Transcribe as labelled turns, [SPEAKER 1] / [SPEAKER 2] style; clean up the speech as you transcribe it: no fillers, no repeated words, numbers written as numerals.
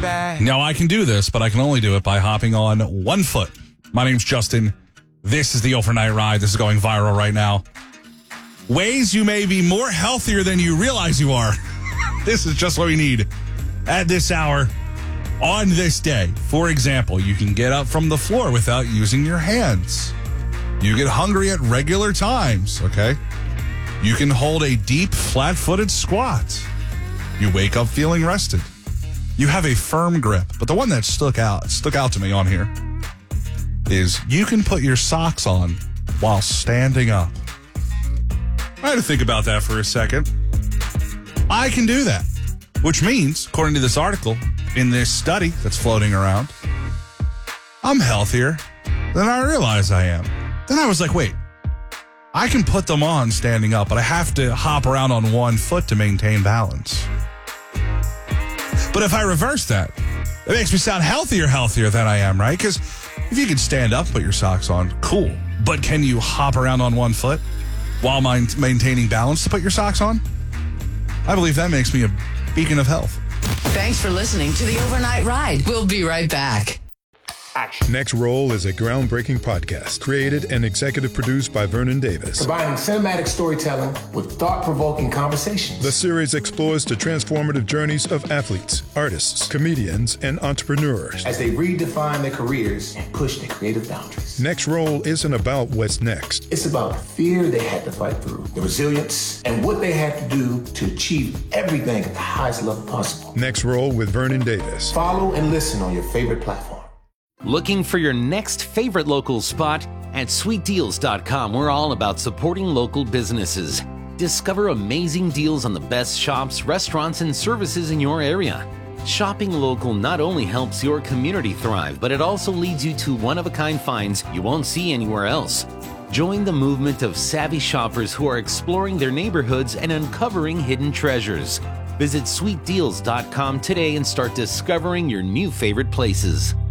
[SPEAKER 1] back.
[SPEAKER 2] Now, I can do this, but I can only do it by hopping on one foot. My name's Justin. This is the Overnight Ride. This is going viral right now. Ways you may be more healthier than you realize you are. This is just what we need at this hour on this day. For example, you can get up from the floor without using your hands. You get hungry at regular times, okay? You can hold a deep, flat-footed squat. You wake up feeling rested. You have a firm grip. But the one that stuck out to me on here is you can put your socks on while standing up. I had to think about that for a second. I can do that, which means, according to this article, in this study that's floating around, I'm healthier than I realize I am. Then I was like, wait, I can put them on standing up, but I have to hop around on one foot to maintain balance. But if I reverse that, it makes me sound healthier than I am, right? Because if you can stand up, put your socks on, cool. But can you hop around on one foot while maintaining balance to put your socks on? I believe that makes me a beacon of health.
[SPEAKER 3] Thanks for listening to the Overnight Ride. We'll be right back.
[SPEAKER 4] Action. Next Roll is a groundbreaking podcast created and executive produced by Vernon Davis.
[SPEAKER 5] Combining cinematic storytelling with thought-provoking conversations.
[SPEAKER 4] The series explores the transformative journeys of athletes, artists, comedians, and entrepreneurs
[SPEAKER 5] as they redefine their careers and push their creative boundaries.
[SPEAKER 4] Next Roll isn't about what's next.
[SPEAKER 5] It's about the fear they had to fight through, the resilience, and what they had to do to achieve everything at the highest level possible.
[SPEAKER 4] Next Roll with Vernon Davis.
[SPEAKER 5] Follow and listen on your favorite platform.
[SPEAKER 6] Looking for your next favorite local spot? At sweetdeals.com, we're all about supporting local businesses. Discover amazing deals on the best shops, restaurants, and services in your area. Shopping local not only helps your community thrive, but it also leads you to one-of-a-kind finds you won't see anywhere else. Join the movement of savvy shoppers who are exploring their neighborhoods and uncovering hidden treasures. Visit sweetdeals.com today and start discovering your new favorite places.